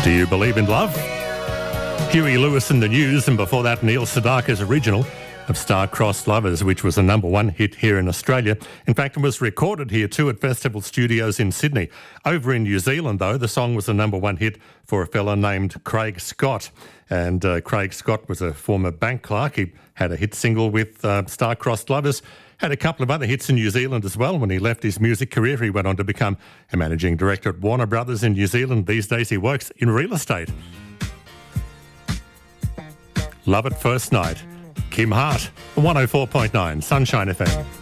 Do You Believe in Love? Huey Lewis and the News, and before that Neil Sedaka's original of Star-Crossed Lovers, which was a number one hit here in Australia. In fact, it was recorded here too at Festival Studios in Sydney. Over in New Zealand, though, the song was a number one hit for a fella named Craig Scott. And Craig Scott was a former bank clerk. He had a hit single with Star-Crossed Lovers, had a couple of other hits in New Zealand as well. When he left his music career, he went on to become a managing director at Warner Brothers in New Zealand. These days he works in real estate. Love at First Night. Kim Hart, 104.9 Sunshine FM.